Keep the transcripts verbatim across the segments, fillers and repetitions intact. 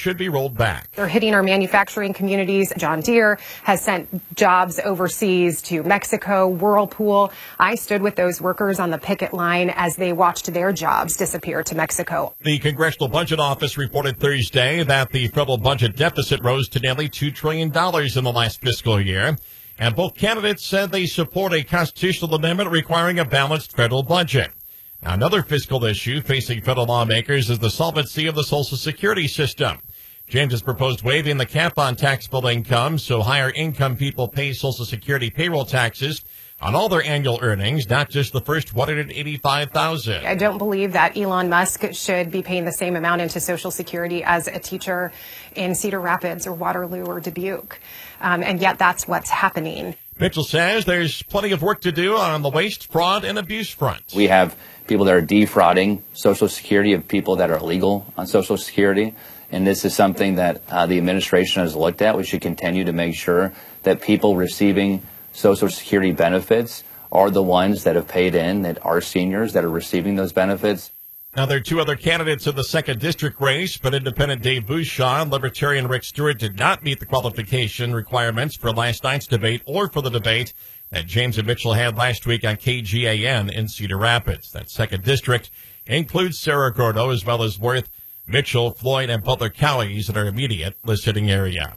should be rolled back. They're hitting our manufacturing communities. John Deere has sent jobs overseas to Mexico, Whirlpool. I stood with those workers on the picket line as they watched their jobs disappear to Mexico. The Congressional Budget Office reported Thursday that the federal budget deficit rose to nearly two trillion dollars in the last fiscal year. And both candidates said they support a constitutional amendment requiring a balanced federal budget. Now, another fiscal issue facing federal lawmakers is the solvency of the Social Security system. James has proposed waiving the cap on taxable income so higher income people pay Social Security payroll taxes on all their annual earnings, not just the first one hundred eighty-five thousand dollars. I don't believe that Elon Musk should be paying the same amount into Social Security as a teacher in Cedar Rapids or Waterloo or Dubuque. Um, and yet that's what's happening. Mitchell says there's plenty of work to do on the waste, fraud, and abuse front. We have people that are defrauding Social Security of people that are illegal on Social Security. And this is something that uh, the administration has looked at. We should continue to make sure that people receiving Social Security benefits are the ones that have paid in, that are seniors that are receiving those benefits. Now, there are two other candidates in the second district race, but independent Dave Bouchon and Libertarian Rick Stewart did not meet the qualification requirements for last night's debate or for the debate that James and Mitchell had last week on K G A N in Cedar Rapids. That second district includes Cerro Gordo as well as Worth, Mitchell, Floyd, and Butler counties in our immediate listening area.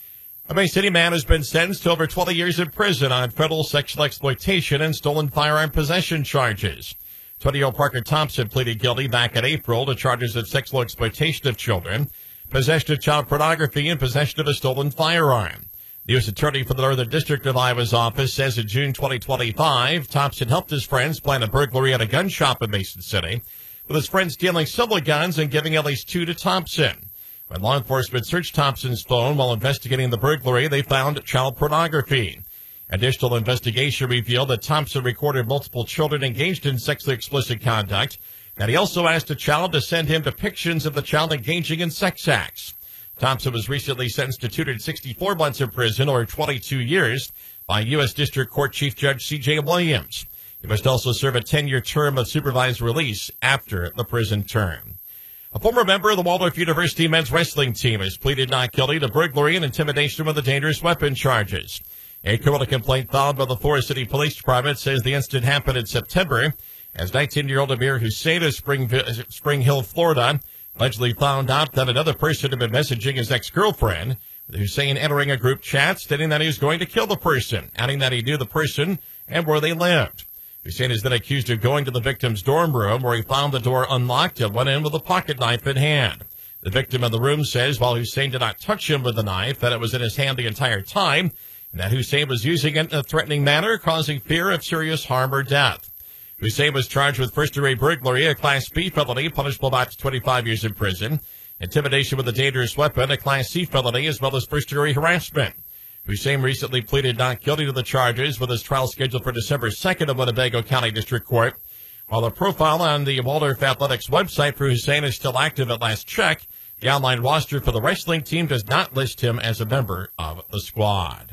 A Bay City man has been sentenced to over twenty years in prison on federal sexual exploitation and stolen firearm possession charges. twenty-year-old Parker Thompson pleaded guilty back in April to charges of sexual exploitation of children, possession of child pornography, and possession of a stolen firearm. The U S Attorney for the Northern District of Iowa's office says in June twenty twenty-five, Thompson helped his friends plan a burglary at a gun shop in Mason City, with his friends stealing several guns and giving at least two to Thompson. When law enforcement searched Thompson's phone while investigating the burglary, they found child pornography. Additional investigation revealed that Thompson recorded multiple children engaged in sexually explicit conduct, that he also asked a child to send him depictions of the child engaging in sex acts. Thompson was recently sentenced to two hundred sixty-four months in prison, or twenty-two years, by U S District Court Chief Judge C J Williams. He must also serve a ten-year term of supervised release after the prison term. A former member of the Waldorf University men's wrestling team has pleaded not guilty to burglary and intimidation with a dangerous weapon charges. A criminal complaint filed by the Forest City Police Department says the incident happened in September as nineteen-year-old Amir Hussein of Spring, Spring Hill, Florida, allegedly found out that another person had been messaging his ex-girlfriend, with Hussein entering a group chat stating that he was going to kill the person, adding that he knew the person and where they lived. Hussein is then accused of going to the victim's dorm room where he found the door unlocked and went in with a pocket knife in hand. The victim in the room says while Hussein did not touch him with the knife, that it was in his hand the entire time, and that Hussein was using it in a threatening manner, causing fear of serious harm or death. Hussein was charged with first-degree burglary, a Class B felony, punishable by up to twenty-five years in prison, intimidation with a dangerous weapon, a Class C felony, as well as first-degree harassment. Hussein recently pleaded not guilty to the charges, with his trial scheduled for December second in Winnebago County District Court. While the profile on the Waldorf Athletics website for Hussein is still active at last check, the online roster for the wrestling team does not list him as a member of the squad.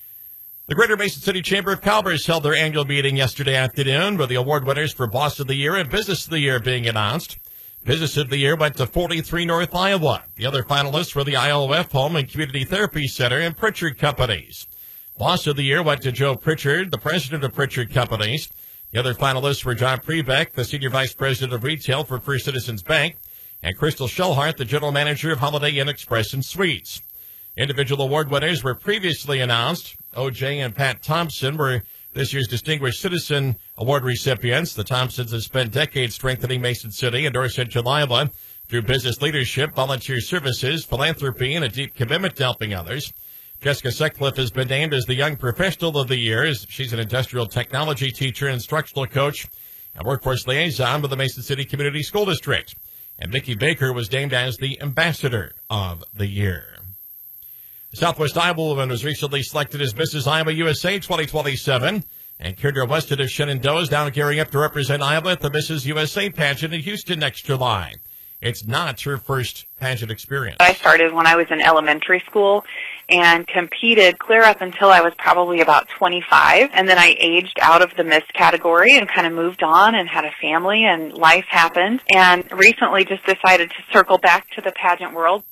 The Greater Mason City Chamber of Commerce held their annual meeting yesterday afternoon, with the award winners for Boss of the Year and Business of the Year being announced. Business of the Year went to forty-three North Iowa. The other finalists were the I L O F Home and Community Therapy Center and Pritchard Companies. Boss of the Year went to Joe Pritchard, the president of Pritchard Companies. The other finalists were John Prebeck, the senior vice president of retail for First Citizens Bank, and Crystal Shellhart, the general manager of Holiday Inn Express and Suites. Individual award winners were previously announced. O J and Pat Thompson were this year's Distinguished Citizen Award recipients. The Thompsons have spent decades strengthening Mason City and North Central Iowa through business leadership, volunteer services, philanthropy, and a deep commitment to helping others. Jessica Sutcliffe has been named as the Young Professional of the Year. She's an industrial technology teacher, instructional coach, and workforce liaison with the Mason City Community School District. And Vicki Baker was named as the Ambassador of the Year. The Southwest Iowa woman was recently selected as Missus Iowa U S A twenty twenty-seven, and Kendra Weston of Shenandoah is now gearing up to represent Iowa at the Missus U S A pageant in Houston next July. It's not her first pageant experience. I started when I was in elementary school and competed clear up until I was probably about twenty-five, and then I aged out of the Miss category and kind of moved on and had a family, and life happened, and recently just decided to circle back to the pageant world.